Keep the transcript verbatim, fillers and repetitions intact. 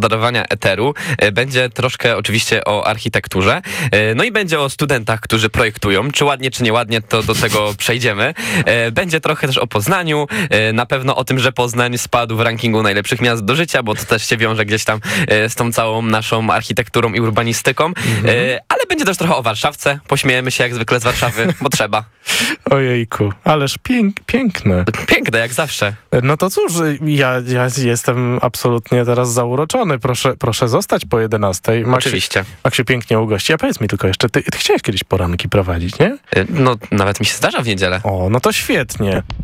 nadawania eteru. E, Będzie troszkę oczywiście o architekturze. E, No i będzie o studentach, którzy projektują. Czy ładnie, czy nieładnie, to do tego przejdziemy. E, Będzie trochę też o Poznaniu. E, Na pewno o tym, że Poznań spadł w rankingu najlepszych miast do życia, bo to też się wiąże gdzieś tam e, z tą całą naszą architekturą i urbanistyką. E, Ale będzie też trochę o Warszawce. Pośmiejemy się jak zwykle z Warszawy, bo trzeba. Ojejku, ależ pięk, piękne. Piękne, jak zawsze. No to cóż, ja, ja jestem absolutnie teraz zauroczony. Proszę, proszę zostać po jedenastej. Maksiu, Oczywiście. Maksiu pięknie ugości. A powiedz mi tylko jeszcze, ty, ty chciałeś kiedyś poranki prowadzić, nie? E, No, nawet mi się zdarza w niedzielę. O, no to świetnie.